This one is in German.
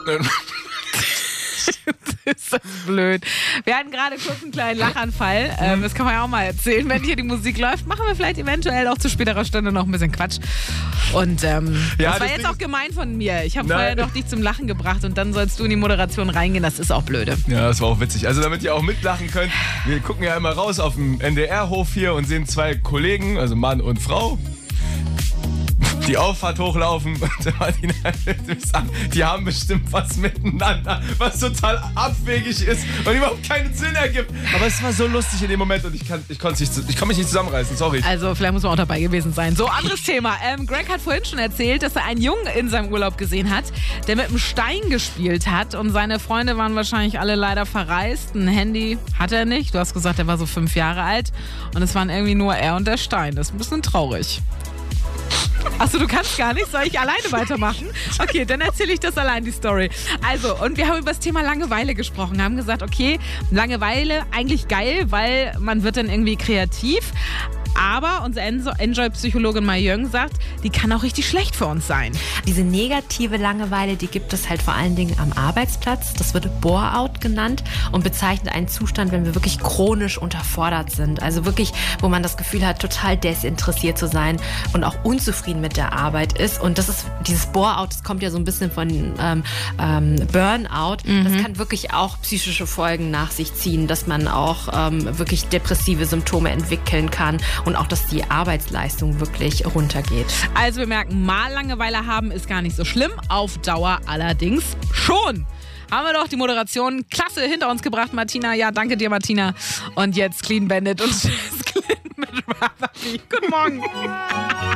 Ist das blöd. Wir hatten gerade kurz einen kleinen Lachanfall. Das kann man ja auch mal erzählen. Wenn hier die Musik läuft, machen wir vielleicht eventuell auch zu späterer Stunde noch ein bisschen Quatsch. Und das war jetzt auch gemein von mir. Ich habe vorher noch dich zum Lachen gebracht und dann sollst du in die Moderation reingehen. Das ist auch blöde. Ja, das war auch witzig. Also damit ihr auch mitlachen könnt, wir gucken ja immer raus auf dem NDR-Hof hier und sehen zwei Kollegen, also Mann und Frau, die Auffahrt hochlaufen und Martina sagt, die haben bestimmt was miteinander, was total abwegig ist und überhaupt keinen Sinn ergibt. Aber es war so lustig in dem Moment und ich kann mich nicht zusammenreißen, sorry. Also vielleicht muss man auch dabei gewesen sein. So, anderes Thema. Greg hat vorhin schon erzählt, dass er einen Jungen in seinem Urlaub gesehen hat, der mit einem Stein gespielt hat und seine Freunde waren wahrscheinlich alle leider verreist. Ein Handy hat er nicht. Du hast gesagt, er war so 5 Jahre alt und es waren irgendwie nur er und der Stein. Das ist ein bisschen traurig. Achso, du kannst gar nicht? Soll ich alleine weitermachen? Okay, dann erzähle ich das allein, die Story. Also, und wir haben über das Thema Langeweile gesprochen, haben gesagt, okay, Langeweile eigentlich geil, weil man wird dann irgendwie kreativ. Aber unser Enjoy-Psychologin Mai Jung sagt, die kann auch richtig schlecht für uns sein. Diese negative Langeweile, die gibt es halt vor allen Dingen am Arbeitsplatz. Das wird Bore-out genannt und bezeichnet einen Zustand, wenn wir wirklich chronisch unterfordert sind. Also wirklich, wo man das Gefühl hat, total desinteressiert zu sein und auch unzufrieden mit der Arbeit ist. Und das ist dieses Bore-out, das kommt ja so ein bisschen von Burnout. Das kann wirklich auch psychische Folgen nach sich ziehen, dass man auch wirklich depressive Symptome entwickeln kann. Und auch, dass die Arbeitsleistung wirklich runtergeht. Also wir merken, mal Langeweile haben ist gar nicht so schlimm, auf Dauer allerdings schon. Haben wir doch die Moderation klasse hinter uns gebracht, Martina. Ja, danke dir, Martina. Und jetzt Clean Bandit und Clean mit Rather Me. Guten Morgen.